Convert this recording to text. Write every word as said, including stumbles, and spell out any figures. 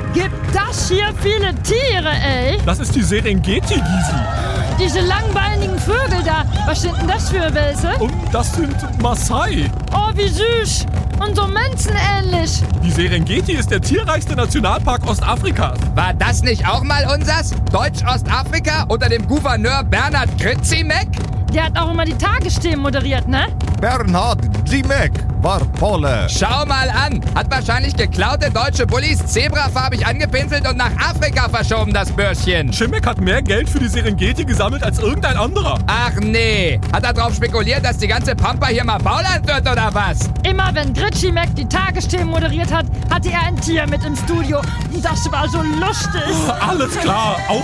Gibt das hier viele Tiere, ey? Das ist die Serengeti, Gysi. Diese langbeinigen Vögel da, was sind denn das für welche? Und das sind Maasai. Oh, wie süß. Und so menschenähnlich. Die Serengeti ist der tierreichste Nationalpark Ostafrikas. War das nicht auch mal unsers? Deutsch-Ostafrika unter dem Gouverneur Bernhard Grzimek? Der hat auch immer die Tagesthemen moderiert, ne? Bernhard Grzimek war Pole. Schau mal an. Hat wahrscheinlich geklaute deutsche Bullis zebrafarbig angepinselt und nach Afrika verschoben, das Bürschchen. Grzimek hat mehr Geld für die Serengeti gesammelt als irgendein anderer. Ach nee. Hat er drauf spekuliert, dass die ganze Pampa hier mal Bauland wird oder was? Immer wenn Grzimek die Tagesthemen moderiert hat, hatte er ein Tier mit im Studio. Und das war so lustig. Alles klar, auf